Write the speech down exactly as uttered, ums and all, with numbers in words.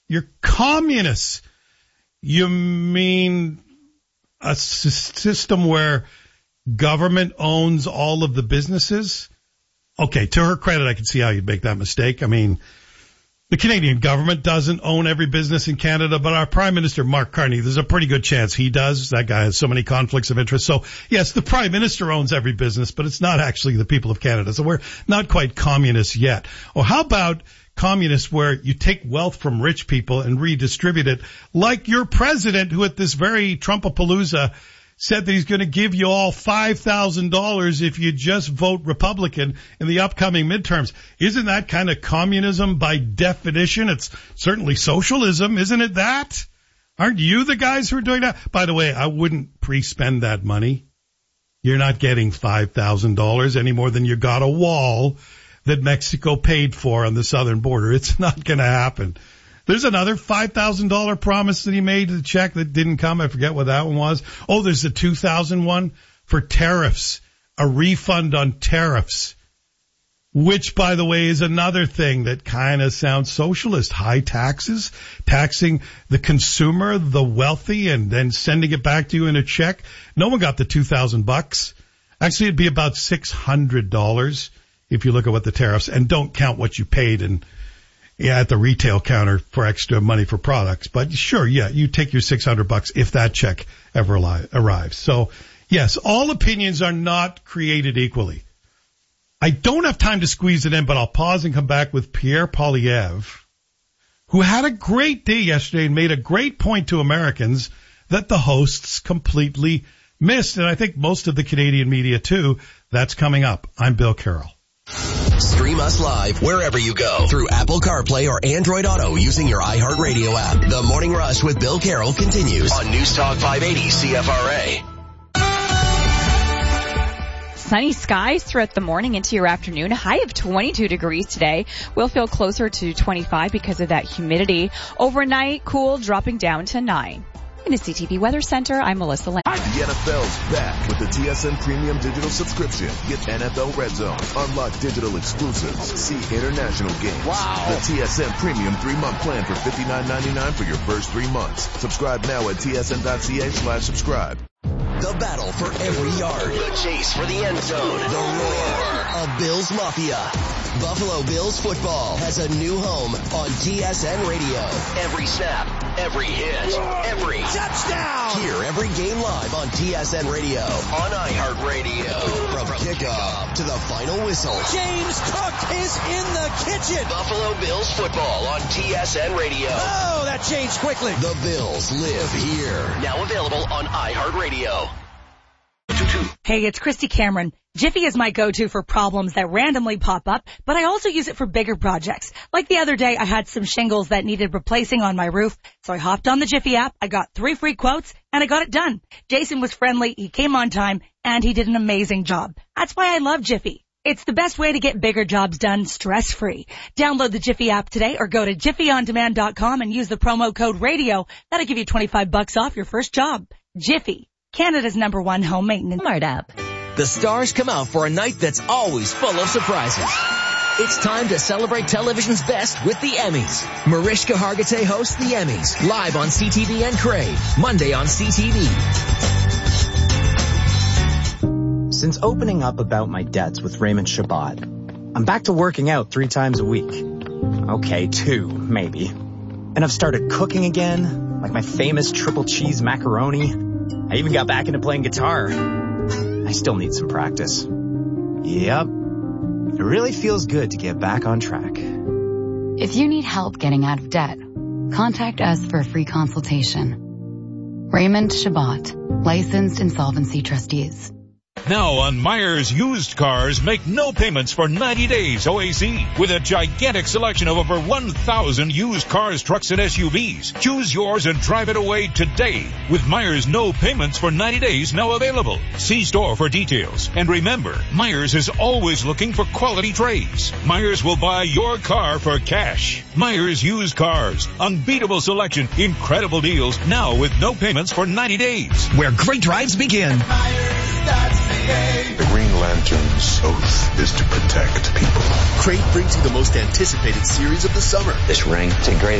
You're communists. You mean a s- system where government owns all of the businesses? Okay, to her credit, I can see how you'd make that mistake. I mean, the Canadian government doesn't own every business in Canada, but our Prime Minister, Mark Carney, there's a pretty good chance he does. That guy has so many conflicts of interest. So, yes, the Prime Minister owns every business, but it's not actually the people of Canada. So we're not quite communists yet. Or how about communists where you take wealth from rich people and redistribute it, like your president, who at this very Trumpapalooza said that he's going to give you all five thousand dollars if you just vote Republican in the upcoming midterms. Isn't that kind of communism by definition? It's certainly socialism, isn't it that? Aren't you the guys who are doing that? By the way, I wouldn't pre-spend that money. You're not getting five thousand dollars any more than you got a wall that Mexico paid for on the southern border. It's not going to happen. There's another five thousand dollars promise that he made to the check that didn't come. I forget what that one was. Oh, there's the two thousand one for tariffs, a refund on tariffs, which, by the way, is another thing that kind of sounds socialist. High taxes, taxing the consumer, the wealthy, and then sending it back to you in a check. No one got the two thousand bucks. Actually, it'd be about six hundred dollars if you look at what the tariffs, and don't count what you paid and yeah, at the retail counter for extra money for products. But sure, yeah, you take your six hundred bucks if that check ever arrives. So, yes, all opinions are not created equally. I don't have time to squeeze it in, but I'll pause and come back with Pierre Poilievre, who had a great day yesterday and made a great point to Americans that the hosts completely missed. And I think most of the Canadian media, too. That's coming up. I'm Bill Carroll. Stream us live wherever you go through Apple CarPlay or Android Auto using your iHeartRadio app. The Morning Rush with Bill Carroll continues on News Talk five eighty C F R A. Sunny skies throughout the morning into your afternoon. High of twenty-two degrees today. We'll feel closer to twenty-five because of that humidity. Overnight, cool, dropping down to nine. In the C T V Weather Center, I'm Melissa Lane. The N F L's back with the T S N Premium Digital Subscription. Get N F L Red Zone, unlock digital exclusives, see international games. Wow. The T S N Premium three-month plan for fifty-nine ninety-nine for your first three months. Subscribe now at T S N dot C A slash subscribe. The battle for every yard. The chase for the end zone. The roar of Bills Mafia. Buffalo Bills football has a new home on T S N Radio. Every snap, every hit, every touchdown. Hear every game live on T S N Radio. On iHeartRadio. From kickoff to the final whistle. James Cook is in the kitchen. Buffalo Bills football on T S N Radio. Oh, that changed quickly. The Bills live here. Now available on iHeartRadio. Hey, it's Christy Cameron. Jiffy is my go-to for problems that randomly pop up, but I also use it for bigger projects. Like the other day, I had some shingles that needed replacing on my roof, so I hopped on the Jiffy app, I got three free quotes, and I got it done. Jason was friendly, he came on time, and he did an amazing job. That's why I love Jiffy. It's the best way to get bigger jobs done stress-free. Download the Jiffy app today or go to jiffy on demand dot com and use the promo code radio. That'll give you twenty-five bucks off your first job. Jiffy, Canada's number one home maintenance Walmart app. The stars come out for a night that's always full of surprises. It's time to celebrate television's best with the Emmys. Mariska Hargitay hosts the Emmys, live on C T V and Crave, Monday on C T V. Since opening up about my debts with Raymond Shabbat, I'm back to working out three times a week. Okay, two, maybe. And I've started cooking again, like my famous triple cheese macaroni. I even got back into playing guitar. I still need some practice. Yep. It really feels good to get back on track. If you need help getting out of debt, contact us for a free consultation. Raymond Shabbat, licensed insolvency trustees. Now on Myers Used Cars, make no payments for ninety days O A C. With a gigantic selection of over one thousand used cars, trucks, and S U Vs. Choose yours and drive it away today. With Myers, no payments for ninety days now available. See store for details. And remember, Myers is always looking for quality trades. Myers will buy your car for cash. Myers Used Cars. Unbeatable selection, incredible deals, now with no payments for ninety days. Where great drives begin. The Green Lantern's oath is to protect people. Crave brings you the most anticipated series of the summer. This ring, it's a great